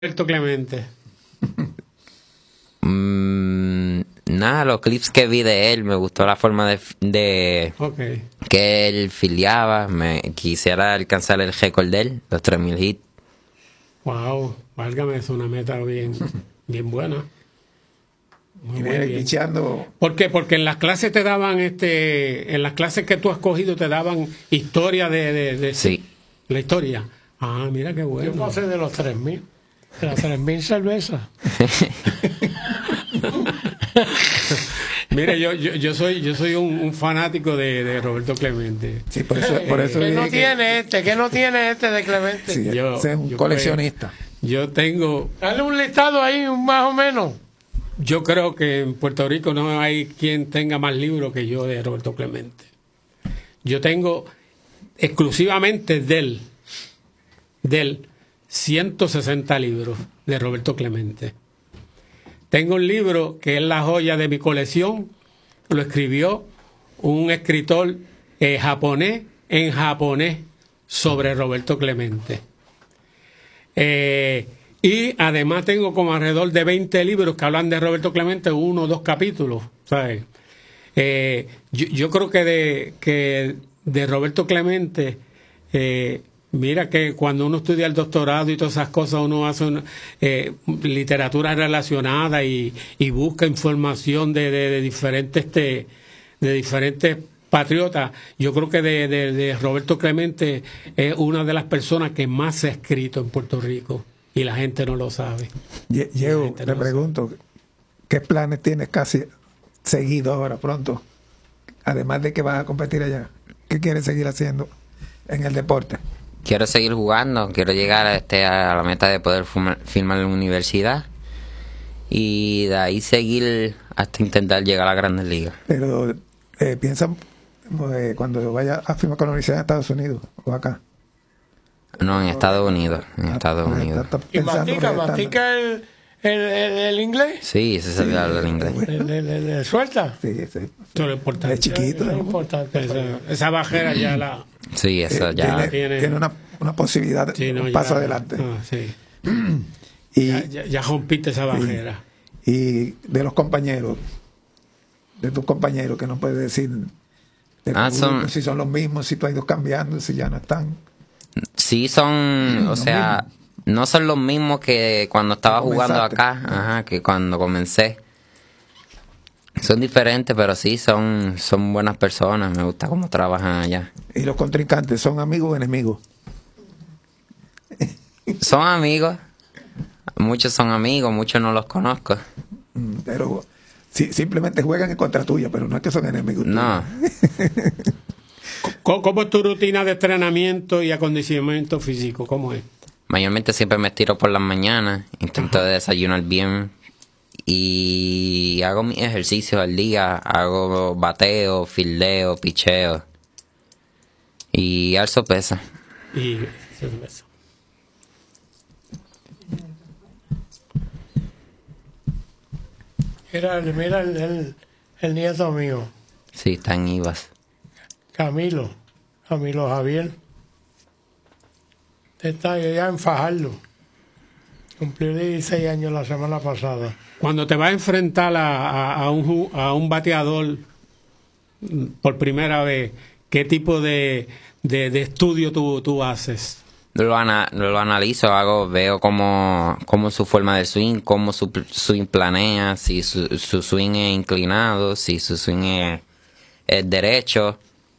Roberto Clemente. Nada, los clips que vi de él, me gustó la forma de Okay. que él filiaba. Quisiera alcanzar el récord de él, los 3000 hits. Wow, válgame, es una meta bien buena. Muy bien. Picheando. ¿Por qué? Porque en las clases te daban, en las clases que tú has cogido te daban historia de Sí. la historia. Ah, mira qué bueno. Yo pasé de los 3000, de las 3000 cervezas. Mire, yo soy un fanático de Roberto Clemente. Sí, por eso ¿Qué no dije tiene este de Clemente? sí, Yo- ese es un yo coleccionista. Yo tengo, Dale un listado ahí, más o menos. yo creo que en Puerto Rico no hay quien tenga más libros que yo de Roberto Clemente. Yo tengo exclusivamente de él 160 libros de Roberto Clemente. Tengo un libro que es la joya de mi colección, lo escribió un escritor japonés en japonés sobre Roberto Clemente. Y además tengo como alrededor de 20 libros que hablan de Roberto Clemente, 1 o 2 capítulos, ¿sabes? Yo creo que de Roberto Clemente, mira que cuando uno estudia el doctorado y todas esas cosas, uno hace literatura relacionada y busca información de diferentes patriotas. Yo creo que de Roberto Clemente es una de las personas que más se ha escrito en Puerto Rico y la gente no lo sabe. Diego, te pregunto, ¿qué planes tienes casi seguido ahora pronto? Además de que vas a competir allá, ¿qué quieres seguir haciendo en el deporte? Quiero seguir jugando, quiero llegar a la meta de poder firmar en la universidad y de ahí seguir hasta intentar llegar a las grandes ligas. Pero piensa cuando vayas a firmar con la Universidad de Estados Unidos o acá. No, en Estados Unidos. En Estados Unidos. ¿Y mastica el inglés? Sí, ese se habla el inglés. ¿Le suelta? Sí, sí. Eso es lo importante. Es chiquito. Es ¿no? importante. Esa bajera ya la... Sí, eso ya. Tiene una posibilidad, Sí, no, un ya- paso adelante. sí. Y, Ya rompiste esa bajera. y de los compañeros, de tus compañeros, que no puedes decir de tu grupo, si son los mismos, si tú has ido cambiando, si ya no están. Sí son, o sea, no son los mismos que cuando estaba jugando Comenzaste. acá, que cuando comencé. Son diferentes, pero sí, son buenas personas. Me gusta cómo trabajan allá. Y los contrincantes, ¿son amigos o enemigos? Son amigos. Muchos son amigos, muchos no los conozco. Pero simplemente juegan en contra tuya, pero no es que son enemigos. No. ¿Cómo es tu rutina de entrenamiento y acondicionamiento físico? ¿Cómo es? Mayormente siempre me estiro por las mañanas. Intento desayunar bien. Y hago mis ejercicios al día. Hago bateo, fildeo, picheo. Y alzo pesa. Y Mira el nieto mío, Sí, está en IVAS. Camilo Javier. Está ya en Fajardo. Cumplió 16 años la semana pasada. cuando te vas a enfrentar a un bateador por primera vez, ¿qué tipo de estudio tú haces? Lo analizo, veo cómo su forma de swing, cómo su swing planea, si su swing es inclinado, si su swing es derecho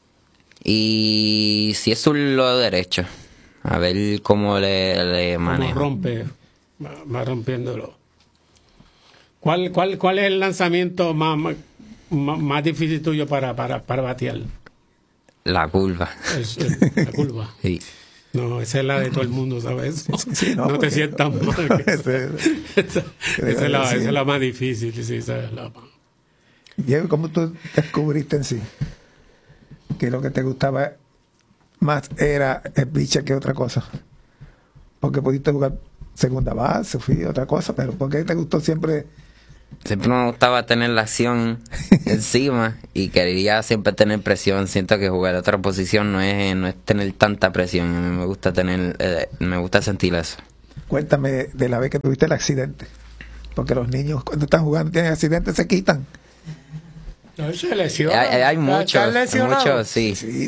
y si es lo derecho, a ver cómo le ¿Cómo maneja. rompe? Va rompiéndolo. ¿Cuál es el lanzamiento más difícil tuyo para batear? La curva. La curva. Sí. No, esa es la de todo el mundo, ¿sabes? Sí, no te porque- sientas mal. Esa Sí. es la más difícil. Sí, esa es la más. Diego, ¿cómo tú descubriste en sí que lo que te gustaba más era el pitcher que otra cosa? Porque pudiste jugar segunda base, fui otra cosa, pero ¿por qué te gustó siempre? Siempre me gustaba tener la acción encima y quería siempre tener presión. Siento que jugar otra posición no es tener tanta presión. A mí me gusta me gusta sentir eso. Cuéntame de la vez que tuviste el accidente. Porque los niños cuando están jugando y tienen accidentes se quitan. No, se lesiona. Hay ¿Estás lesionado? muchos, sí. Sí,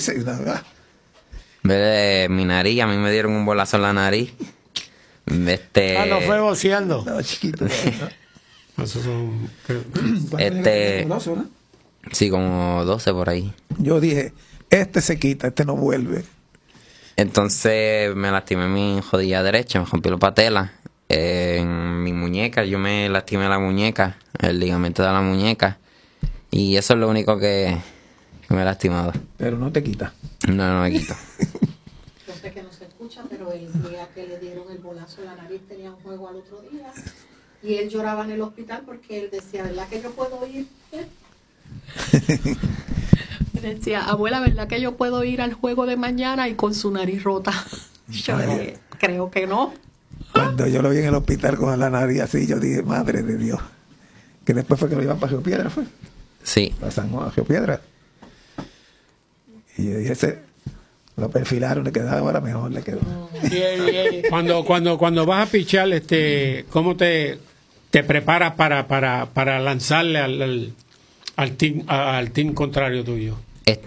Ve mi nariz, a mí me dieron un bolazo en la nariz. No fue boceando. No, chiquito. Esos son... ¿No? Sí, como 12 por ahí. Yo dije, este se quita, este no vuelve. Entonces me lastimé mi rodilla derecha, me rompí la patela. En mi muñeca, yo me lastimé la muñeca, el ligamento de la muñeca. Y eso es lo único que me he lastimado. Pero no te quita. No me quito. Yo sé que no se escucha, pero el día que le dieron el bolazo en la nariz tenía un juego al otro día. Y él lloraba en el hospital porque él decía, ¿verdad que yo puedo ir? Decía, abuela, ¿verdad que yo puedo ir al juego de mañana? Y con su nariz rota. Yo dije, creo que no. Cuando yo lo vi en el hospital con la nariz así, yo dije, madre de Dios. Que después fue que lo iban para Río Piedra, ¿fue? Sí. Para San Juan, Río Piedra. Y yo dije, ese lo perfilaron, le quedaba ahora mejor, le quedó. Cuando vas a pichar, ¿cómo te preparas para lanzarle al team contrario tuyo?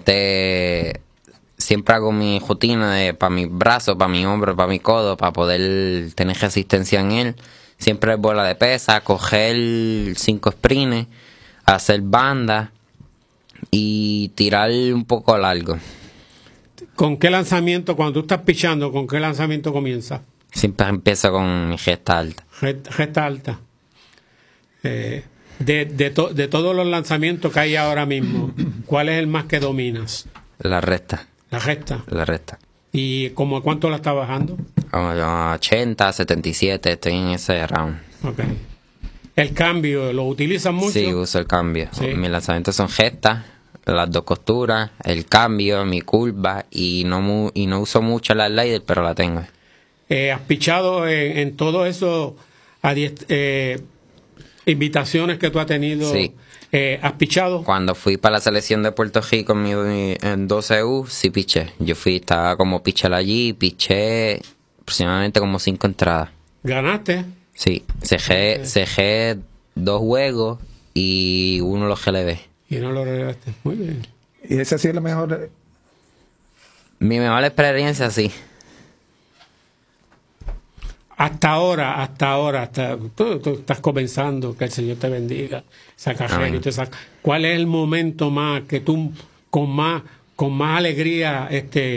Siempre hago mi rutina para mis brazos, para mi hombro, para mi codo, para poder tener resistencia en él. Siempre es bola de pesa, coger 5 sprints, hacer banda y tirar un poco largo. ¿Con qué lanzamiento, cuando tú estás pichando, con qué lanzamiento comienzas? Siempre empiezo con mi gesta alta. Gesta alta. De todos los lanzamientos que hay ahora mismo, ¿cuál es el más que dominas? La recta. La gesta. La recta. ¿Y como a cuánto la estás bajando? Como a 80, 77, estoy en ese round. Ok. ¿El cambio lo utilizas mucho? Sí, uso el cambio. Sí. Mis lanzamientos son gestas, las 2 costuras, el cambio, mi curva y no uso mucho la slider, pero la tengo. ¿Has pichado en todo eso invitaciones que tú has tenido? Sí. ¿Has pichado? Cuando fui para la selección de Puerto Rico en 12U, sí piché. Estaba como pitcher allí, piché aproximadamente como 5 entradas. ¿Ganaste? Sí, cejé 2 juegos y 1 los relevé. Y no lo relevaste. Muy bien. Y esa sí es la mejor. Mi mejor experiencia, sí. Hasta ahora, tú estás comenzando, que el Señor te bendiga, esa carrera y todo eso. ¿Cuál es el momento más que tú con más alegría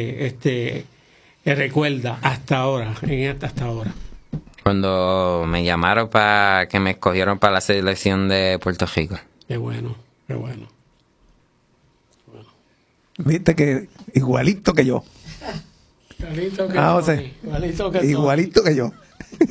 recuerdas hasta ahora, hasta ahora? Cuando me llamaron para que me escogieron para la selección de Puerto Rico. Qué bueno, qué bueno. Viste que igualito que yo. Igualito que José. Igualito que Igualito que yo.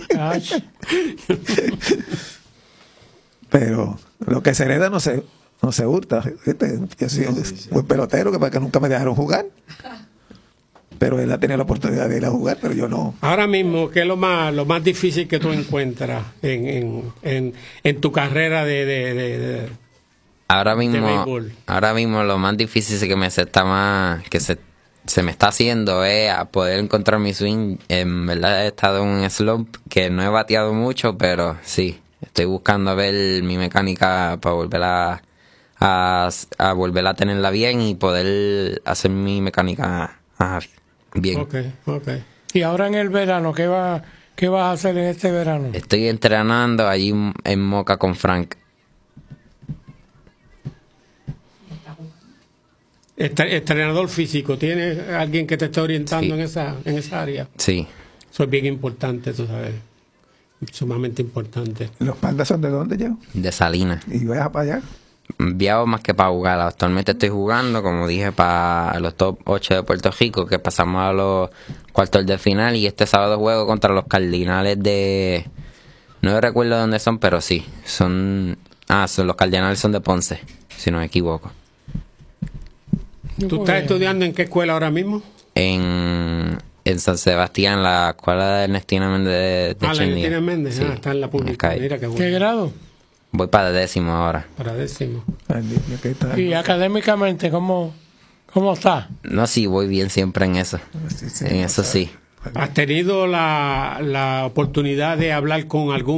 Pero lo que se hereda no se hurta. ¿Viste? Yo soy un buen pelotero que nunca me dejaron jugar. Pero él ha tenido la oportunidad de ir a jugar, pero yo no. Ahora mismo, ¿qué es lo más difícil que tú encuentras en tu carrera de Ahora béisbol? mismo lo más difícil que se me está haciendo es a poder encontrar mi swing. En verdad he estado en un slump que no he bateado mucho, pero sí, estoy buscando ver mi mecánica para volver a volver a tenerla bien y poder hacer mi mecánica bien. Okay. Y ahora en el verano, ¿qué vas a hacer en este verano? Estoy entrenando allí en Moca con Frank. Entrenador físico, ¿tienes alguien que te esté orientando Sí. en esa área? Sí. Eso es bien importante, tú sabes. Sumamente importante. ¿Los pandas son de dónde yo? De Salinas. Y vas para allá. Enviado más que para jugar. Actualmente estoy jugando, como dije, para los top 8 de Puerto Rico, que pasamos a los cuartos de final. Y este sábado juego contra los Cardinales de... No recuerdo dónde son, pero sí. Los Cardinales son de Ponce, si no me equivoco. ¿Tú estás estudiando en qué escuela ahora mismo? En San Sebastián, la escuela de Ernestina Méndez de la Chendía. Ernestina Méndez. Sí, Está en la en pública. Skype. Mira qué ¿Qué bueno. grado? Voy para 10º ahora. Para 10º. Ay, Dios mío, ¿qué tal? Y académicamente, ¿cómo está? No, sí, voy bien siempre en eso. Sí, En eso sí. ¿Has tenido la oportunidad de hablar con algún